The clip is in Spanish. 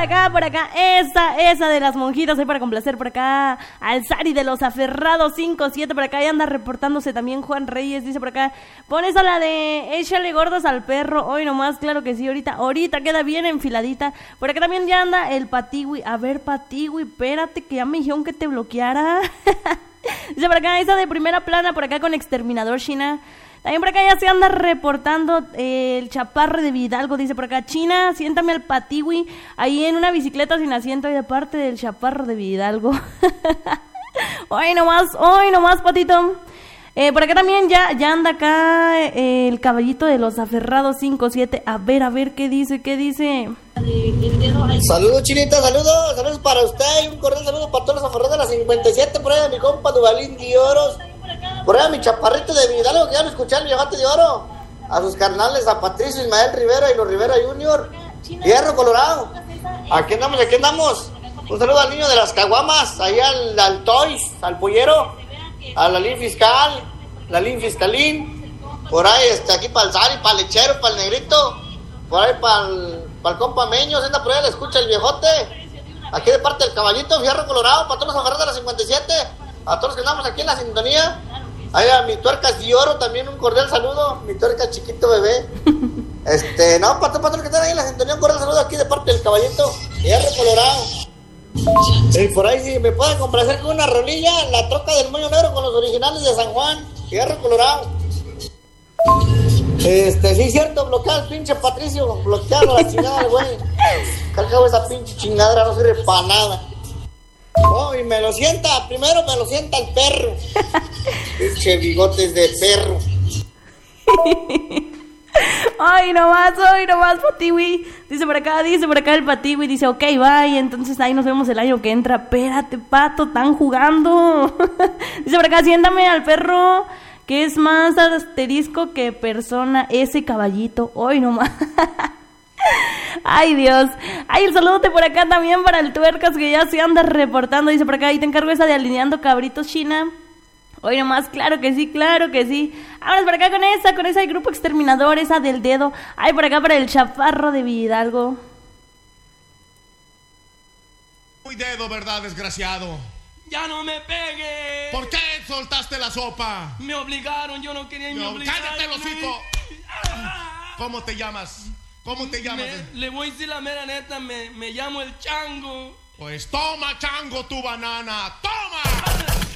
por acá, esa de las monjitas, ahí para complacer por acá al Sari de los aferrados 5-7, por acá ya anda reportándose también Juan Reyes, dice por acá, pon esa la de échale gordos al perro, hoy nomás, claro que sí, ahorita queda bien enfiladita, por acá también ya anda el Patigui, a ver Patigui, espérate que ya me dijeron que te bloqueara, dice por acá, esa de primera plana, por acá con Exterminador China. También por acá ya se anda reportando el Chaparro de Vidalgo, dice por acá, China, siéntame al Patigui ahí en una bicicleta sin asiento y de parte del Chaparro de Vidalgo. Hoy nomás, Patito. Por acá también ya anda acá el caballito de los aferrados 5-7. A ver, ¿qué dice? Saludos, Chinita, saludos para usted y un cordial saludo para todos los aferrados de la 57, por ahí a mi compa Duvalín de Oros. Por ahí a mi chaparrito de Vidalgo que ya me escucharon, el viejote de oro. A sus carnales, a Patricio Ismael Rivera y los Rivera Junior. Hierro Colorado. Aquí andamos. Un saludo al niño de las caguamas, ahí al Toys, al Pollero, a la Lin Fiscal, la Lin Fiscalín. Por ahí, aquí para el Sari, para el Lechero, para el Negrito. Por ahí para el compa Meño, anda por ahí, le escucha el viejote. Aquí de parte del caballito, Fierro Colorado, para todos los aferrados de la 57. A todos los que andamos aquí en la sintonía. Ahí a mi tuercas de oro también un cordial saludo. Mi tuerca chiquito bebé. No, para todos los que están ahí en la sintonía, un cordial saludo aquí de parte del caballito Hierro Colorado. Y por ahí si me pueden complacer con una rolilla, la troca del moño negro con los originales de San Juan, Hierro Colorado. Sí, cierto, bloqueado el pinche Patricio, bloqueado la chingada, güey. Cargado esa pinche chingadera, no sirve para nada. Oh, y primero me lo sienta el perro. Pinche bigotes de perro. Hoy nomás, Patigui. Dice por acá el Patigui, dice, ok, bye, entonces ahí nos vemos el año que entra. Espérate, Pato, están jugando. Dice por acá, siéntame al perro, que es más asterisco que persona, ese caballito. Hoy nomás. Ay, Dios. Ay, el saludote por acá también para el Tuercas, que ya se anda reportando. Dice por acá, ahí te encargo esa de alineando cabritos, China. Hoy nomás, claro que sí. Vámonos por acá con esa del grupo Exterminador, esa del dedo. Ay, por acá para el Chaparro de Vidalgo. Muy dedo, ¿verdad, desgraciado? ¡Ya no me pegue! ¿Por qué soltaste la sopa? Me obligaron, yo no quería y me obligaron. ¡Cállate, los hijos! ¿Cómo te llamas? Le voy a decir la mera neta, me llamo el Chango. Pues toma, Chango, tu banana. ¡Toma!